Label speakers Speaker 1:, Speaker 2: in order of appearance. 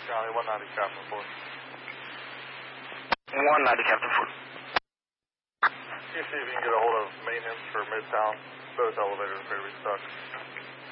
Speaker 1: Charlie, 190 Captain Ford.
Speaker 2: 190 Captain Ford.
Speaker 1: You see if you can get a hold of maintenance for Midtown. Both elevators appear to be stuck.